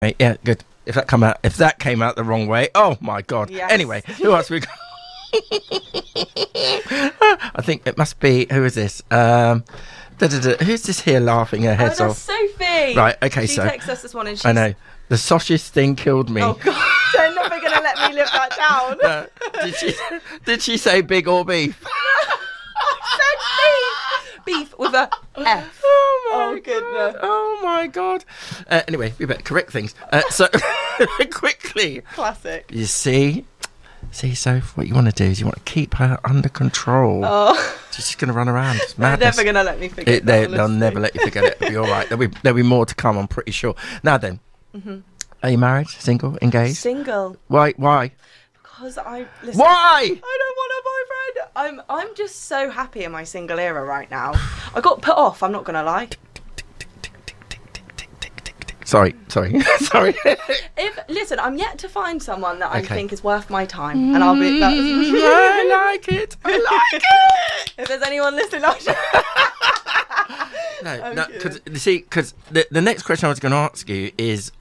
Yeah, good. If that came out the wrong way, oh my God. Yes. Anyway, who else we got? I think it must be, who is this? Who's this here laughing her heads that's off? Sophie. Right, okay, she so texted us this morning. I know. The sausage thing killed me. Oh God, they're never going to let me live that down. No. Did she say big or beef? I said beef. Beef with a F. Oh my goodness. Oh my God. Anyway, we better correct things. So quickly. Classic. You see, Soph, what you want to do is you want to keep her under control. Oh. She's just going to run around. It's They're madness. never going to let me forget They'll never let you forget it. It'll be all right. There'll be more to come, I'm pretty sure. Now then, Are you married, single, engaged? Single. Why? Because Why? I don't want a boyfriend. I'm just so happy in my single era right now. I got put off, I'm not going to lie. Sorry. Listen, I'm yet to find someone that I Okay. think is worth my time, and I'll be. I like it. If there's anyone listening, I should. No, because the next question I was going to ask you is,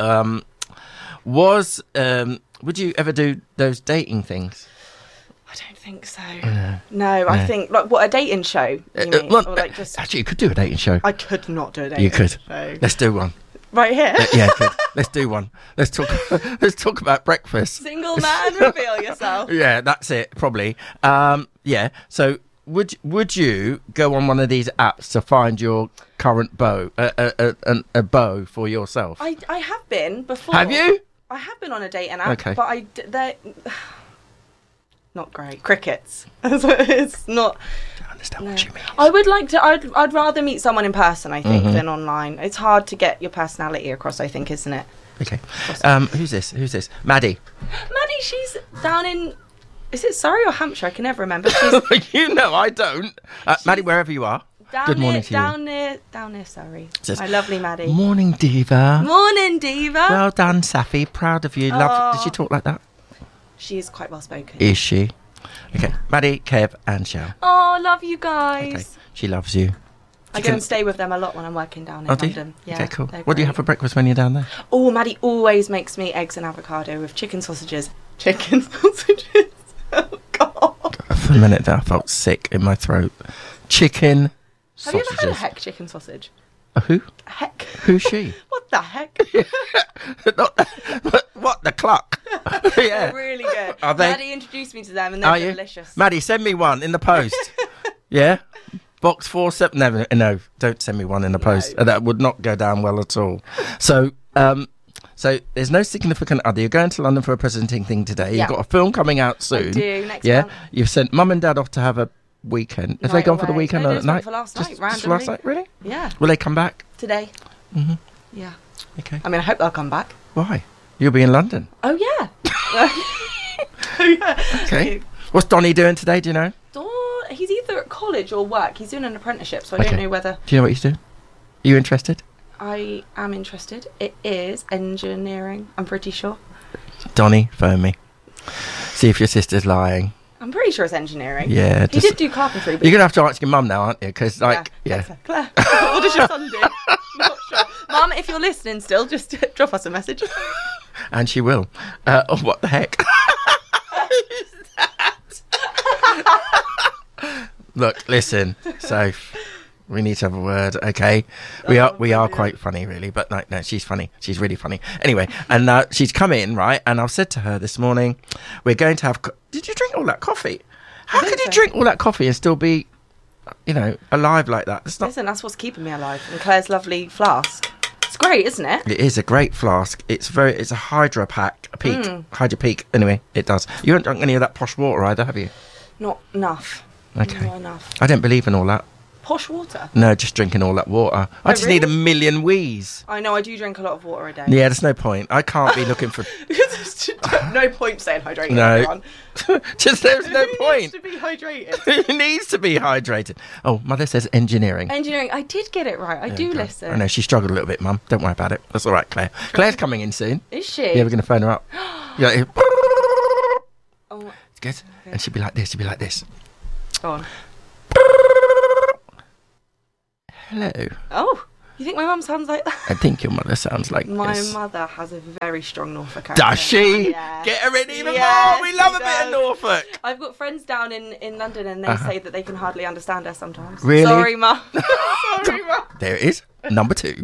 would you ever do those dating things? I don't think so. No, I think like what, a dating show? You mean? Or like just Actually, you could do a dating show. I could not do a dating You could. show. Let's do one. Right here. Yeah, good. Let's do one. Let's talk about breakfast. Single man, reveal yourself. Yeah, that's it. Probably. Yeah. So, would you go on one of these apps to find your current beau, a beau for yourself? I have been before. Have you? I have been on a dating app, Okay. but they're not great. Crickets. It's not. I don't understand what you mean. I would like to. I'd rather meet someone in person, I think, than online. It's hard to get your personality across, I think, isn't it? Okay. Who's this? Maddie. Maddie, she's down in. Is it Surrey or Hampshire? I can never remember. She's You know I don't. Maddie, wherever you are. Good morning to you. Down near Surrey. Says, My lovely Maddie. Morning, diva. Morning, diva. Well done, Safi. Proud of you. Love. Did she talk like that? She is quite well spoken. Is she? Okay. Maddie, Kev, and Shell. Oh, love you guys. Okay. She loves you. I go and stay with them a lot when I'm working down in do you? London. Yeah, Okay, cool. they're What do you great. have for breakfast when you're down there? Oh, Maddie always makes me eggs and avocado with chicken sausages. Chicken sausages. Oh, God. For a minute there, I felt sick in my throat. Chicken Have you sausages. ever had a heck chicken sausage? A who? A heck? Who's she? What the heck? What the cluck? Yeah. They're really good. Are they? Maddie introduced me to them and Are they're you? delicious. Maddie, send me one in the post. Yeah? Box 47. No, don't send me one in the post. That would not go down well at all. So there's no significant other. You're going to London for a presenting thing today. Yeah. You've got a film coming out soon. I do, next Yeah? month. You've sent mum and dad off to have a weekend. Have they Night gone for the away. weekend No, or they at just went night? for last night, Just randomly. last night, really? Yeah. Will they come back? Today. Mm-hmm. Yeah. Okay. I mean, I hope they'll come back. Why? You'll be in London. Oh, yeah. Oh, yeah. Okay. What's Donnie doing today, do you know? He's either at college or work. He's doing an apprenticeship, so I Okay. don't know whether... Do you know what he's doing? Are you interested? I am interested. It is engineering, I'm pretty sure. Donnie, phone me. See if your sister's lying. I'm pretty sure it's engineering. Yeah. He did do carpentry, but... You're going to have to ask your mum now, aren't you? Because, yeah. Claire, what does your son do? Not sure. Mum, if you're listening still, just drop us a message. And she will. Oh, what the heck? Who's that? Look, listen, Soph, we need to have a word, okay? We are quite funny, really, but no, she's funny. She's really funny. Anyway, and she's come in, right? And I've said to her this morning, we're going to have... Did you drink all that coffee? How could you drink all that coffee and still be, alive like that? It's not... Listen, that's what's keeping me alive. And Claire's lovely flask. It's great, isn't it? It is a great flask. It's a Hydra Pack, Hydra Peak. Anyway, it does. You haven't drunk any of that posh water either, have you? Not enough. Okay. Not enough. I don't believe in all that. Posh water? No, just drinking all that water. I just need a million whees. I know, I do drink a lot of water a day. Yeah, there's no point. I can't be looking for... No point saying hydrated, No. everyone. Just there's no Who point. needs to be hydrated? Who needs to be hydrated? Oh, Mother says engineering. Engineering, I did get it right. I do listen. I know, she struggled a little bit, Mum. Don't worry about it. That's all right, Claire. Claire's coming in soon. Is she? Yeah, we're going to phone her up. Yeah, Oh, it's good. And she'll be like this. go on. Hello. Oh, You think my mum sounds like that? I think your mother sounds like My this. mother has a very strong Norfolk accent. Does she? Yeah. Get her in even Yes, more. We love she a bit of does. Norfolk. I've got friends down in London and they say that they can hardly understand her sometimes. Really? Sorry, Ma. Sorry, Ma. There it is. Number 2.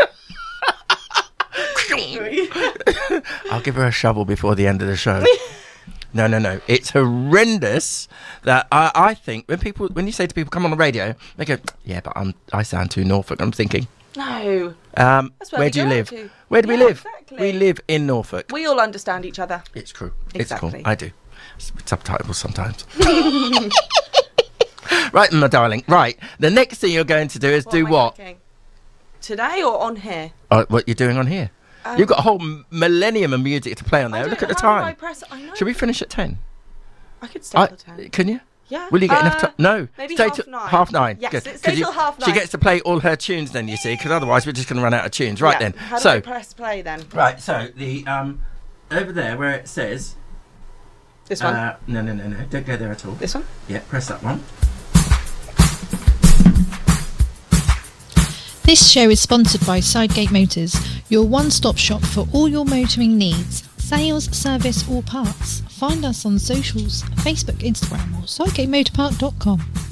I'll give her a shovel before the end of the show. No. It's horrendous that I think when you say to people, come on the radio, they go, yeah, but I sound too Norfolk. I'm thinking, No. where we do you go live? to. Where do we Yeah, live? exactly. We live in Norfolk. We all understand each other. It's true. Exactly. It's cool. I do. Subtitles sometimes. Right, my darling. Right. The next thing you're going to do is do am I what? cooking? Today or on here? What you're doing on here? You've got a whole millennium of music to play on there. Look at the time. I know. Should we finish at 10? I could stay till 10. Can you? Yeah. Will you get enough time? No. Maybe Stay half till 9. half 9. Yes, Good. stay 'Cause till half 9. She gets to play all her tunes then, you see, because otherwise we're just going to run out of tunes. Right Yeah. then. How do I press play then? Right, so the over there where it says This one? no, don't go there at all. This one? Yeah, press that one. This show is sponsored by Sidegate Motors, your one-stop shop for all your motoring needs, sales, service or parts. Find us on socials, Facebook, Instagram or sidegatemotorpark.com.